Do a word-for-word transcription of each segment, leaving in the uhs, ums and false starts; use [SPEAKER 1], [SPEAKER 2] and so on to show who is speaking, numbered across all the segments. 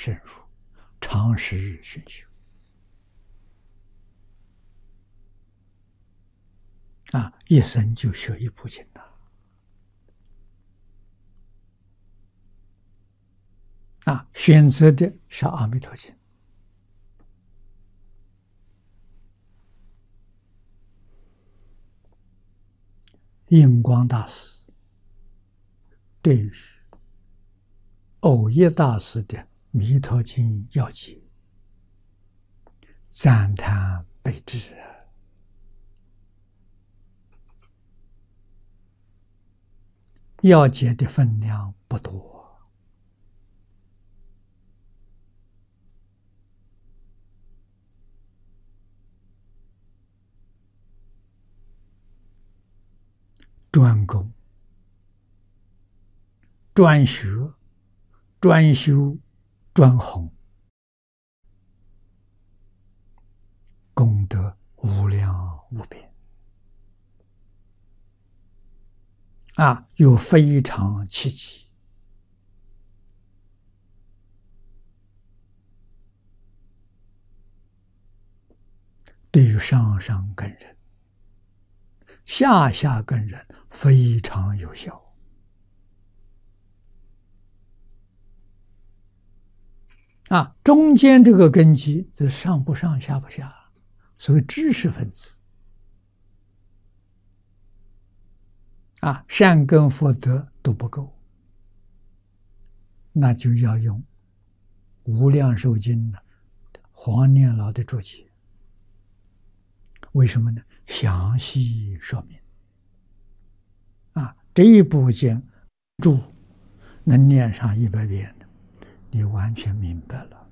[SPEAKER 1] 深入，常时熏修。啊，一生就学一部经呐。啊，选择的是《阿弥陀经》。印光大师对于藕益大师的《弥陀经要解》赞叹备至。要解的分量不多，专攻、专学、专修、专弘，功德无量无边。啊，又非常契机，对于上上根人、下下根人非常有效。啊，中间这个根基就是上不上下不下，所谓知识分子。啊，善根福德都不够，那就要用《无量寿经》黄念老的注解。为什么呢？详细说明。啊，这一部经注能念上一百遍的，你完全明白了，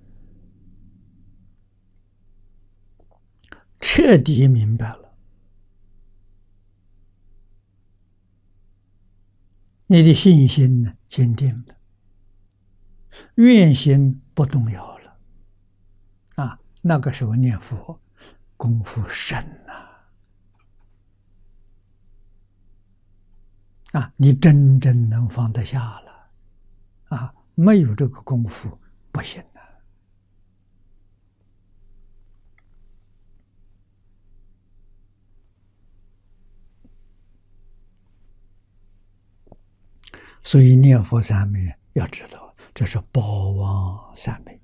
[SPEAKER 1] 彻底明白了。你的信心呢，坚定了，愿心不动摇了。啊，那个时候念佛功夫深呐！啊，你真正能放得下了。啊，没有这个功夫不行的。所以念佛三昧要知道，这是宝王三昧，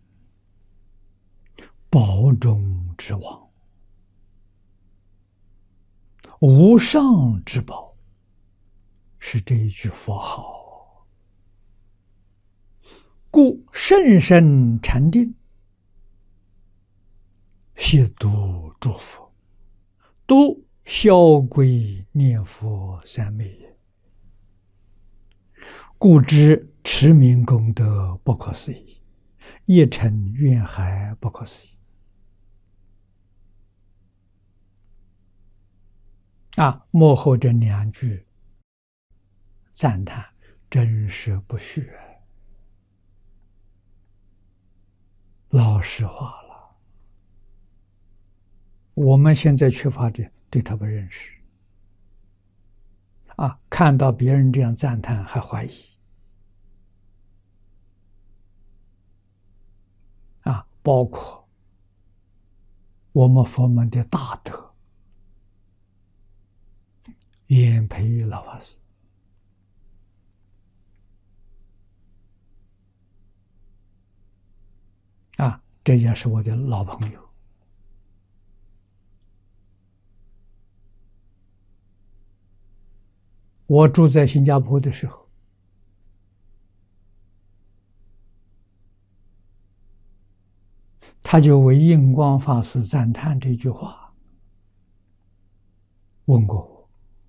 [SPEAKER 1] 宝中之王，无上之宝，是这一句佛号。故甚深禅定，悉度诸佛，都消归念佛三昧也。故知持名功德不可思议，一尘愿海不可思议。啊，幕后这两句赞叹真实不虚，老实话了。我们现在缺乏的对他不认识。啊，看到别人这样赞叹还怀疑。啊，包括我们佛门的大德延培老法师，啊，这也是我的老朋友。我住在新加坡的时候，他就为印光法师赞叹这句话，问过我。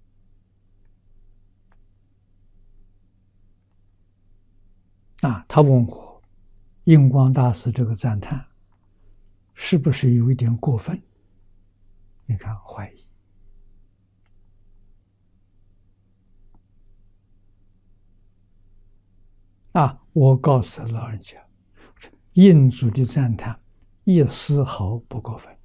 [SPEAKER 1] 啊，他问我，印光大师这个赞叹是不是有一点过分？你看，怀疑。啊，我告诉他老人家，印祖的赞叹一丝毫不过分。